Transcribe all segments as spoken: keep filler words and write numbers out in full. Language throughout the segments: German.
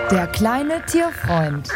Der kleine Tierfreund.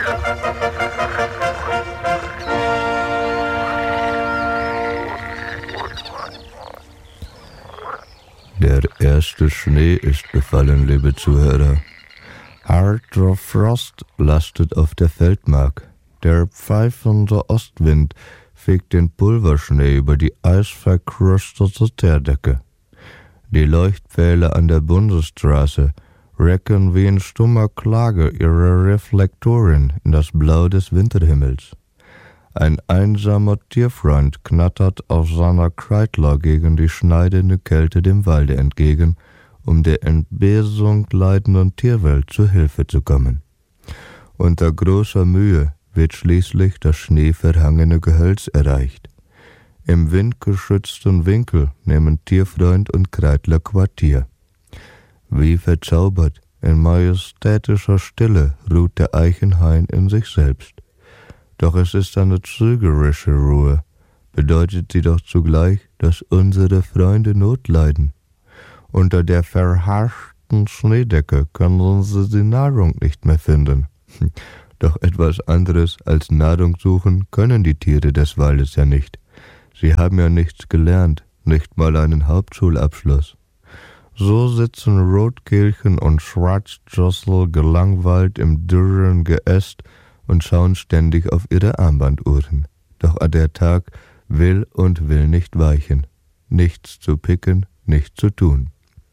Der erste Schnee ist gefallen, liebe Zuhörer. Harter Frost lastet auf der Feldmark. Der pfeifende Ostwind fegt den Pulverschnee über die eisverkrustete Teerdecke. Die Leuchtpfähle an der Bundesstraße recken wie in stummer Klage ihre Reflektoren in das Blau des Winterhimmels. Ein einsamer Tierfreund knattert auf seiner Kreidler gegen die schneidende Kälte dem Walde entgegen, um der Entbesung leidenden Tierwelt zu Hilfe zu kommen. Unter großer Mühe wird schließlich das schneeverhangene Gehölz erreicht. Im windgeschützten Winkel nehmen Tierfreund und Kreidler Quartier. Wie verzaubert, in majestätischer Stille ruht der Eichenhain in sich selbst. Doch es ist eine trügerische Ruhe, bedeutet sie doch zugleich, dass unsere Freunde Not leiden. Unter der verharschten Schneedecke können sie die Nahrung nicht mehr finden. Doch etwas anderes als Nahrung suchen können die Tiere des Waldes ja nicht. Sie haben ja nichts gelernt, nicht mal einen Hauptschulabschluss. So sitzen Rotkehlchen und Schwarzjossel gelangweilt im dürren Geäst und schauen ständig auf ihre Armbanduhren. Doch der Tag will und will nicht weichen. Nichts zu picken, nichts zu tun.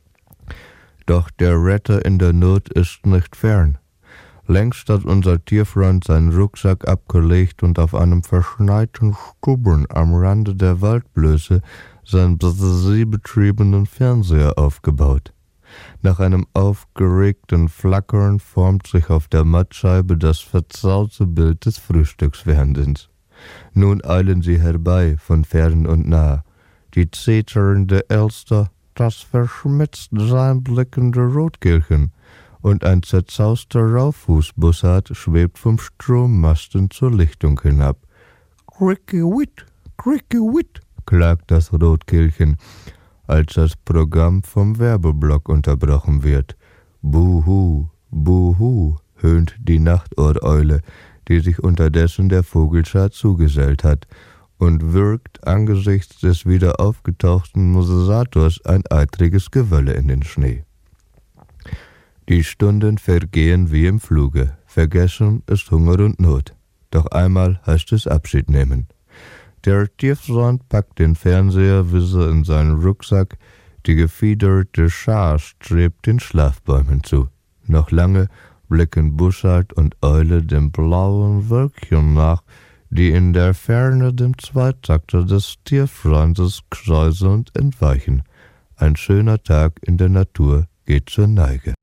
Doch der Retter in der Not ist nicht fern. Längst hat unser Tierfreund seinen Rucksack abgelegt und auf einem verschneiten Stuben am Rande der Waldblöße seinen batteriebetriebenen Fernseher aufgebaut. Nach einem aufgeregten Flackern formt sich auf der Mattscheibe das verzaute Bild des Frühstücksfernsehens. Nun eilen sie herbei, von fern und nah. Die zeternde Elster, das verschmitzt seinblickende Rotkehlchen, und ein zerzauster Raufußbussard schwebt vom Strommasten zur Lichtung hinab. Cricky-Witt, Cricky-Witt, klagt das Rotkehlchen, als das Programm vom Werbeblock unterbrochen wird. Buhu, buhu, höhnt die Nachtohreule, die sich unterdessen der Vogelschar zugesellt hat, und wirkt angesichts des wieder aufgetauchten Musisators ein eitriges Gewölle in den Schnee. Die Stunden vergehen wie im Fluge, vergessen ist Hunger und Not. Doch einmal heißt es Abschied nehmen. Der Tierfreund packt den Fernseher wisse in seinen Rucksack, die gefiederte Schar strebt den Schlafbäumen zu. Noch lange blicken Bussard und Eule dem blauen Wölkchen nach, die in der Ferne dem Zweitakter des Tierfreundes kräuselnd entweichen. Ein schöner Tag in der Natur geht zur Neige.